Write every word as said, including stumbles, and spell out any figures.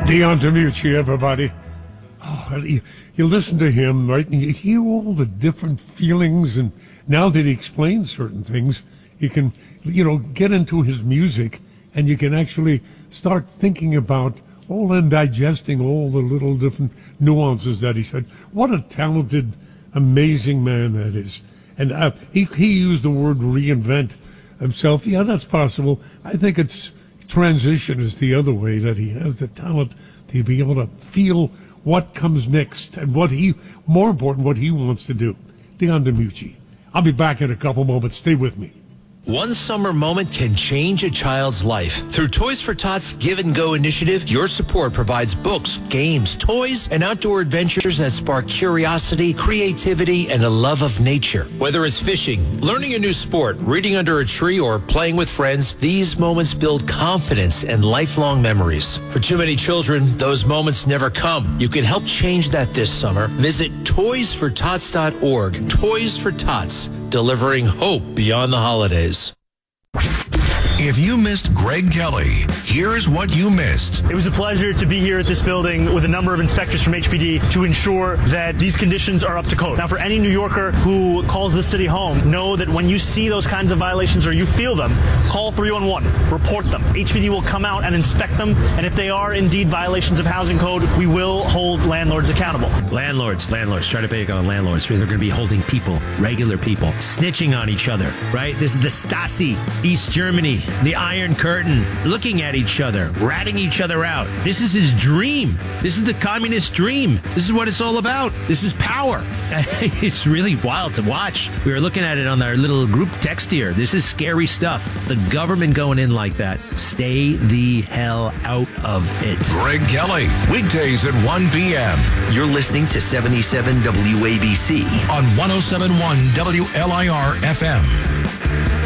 Dion DiMucci, everybody. Oh, you, you listen to him, right, and you hear all the different feelings, and now that he explains certain things, you can, you know, get into his music, and you can actually start thinking about all and digesting all the little different nuances that he said. What a talented, amazing man that is. And uh, he, he used the word reinvent himself. Yeah, that's possible. I think it's transition is the other way, that he has the talent to be able to feel what comes next and what he, more important, what he wants to do. Dion DiMucci. I'll be back in a couple moments. Stay with me. One summer moment can change a child's life. Through Toys for Tots Give and Go initiative, your support provides books, games, toys, and outdoor adventures that spark curiosity, creativity, and a love of nature. Whether it's fishing, learning a new sport, reading under a tree, or playing with friends, these moments build confidence and lifelong memories. For too many children, those moments never come. You can help change that this summer. Visit toys for tots dot org. Toys for Tots, delivering hope beyond the holidays. If you missed Greg Kelly, here's what you missed. It was a pleasure to be here at this building with a number of inspectors from H P D to ensure that these conditions are up to code. Now, for any New Yorker who calls this city home, know that when you see those kinds of violations or you feel them, call three one one, report them. H P D will come out and inspect them, and if they are indeed violations of housing code, we will hold landlords accountable. Landlords, landlords, try to pick on landlords. They're going to be holding people, regular people, snitching on each other, right? This is the Stasi, East Germany, the Iron Curtain, looking at each other, ratting each other out. This is his dream. This is the communist dream. This is what it's all about. This is power. It's really wild to watch. We were looking at it on our little group text here. This is scary stuff. The government going in like that. Stay the hell out of it. Greg Kelly, weekdays at one p.m. You're listening to seventy-seven W A B C on one oh seven point one W L I R F M.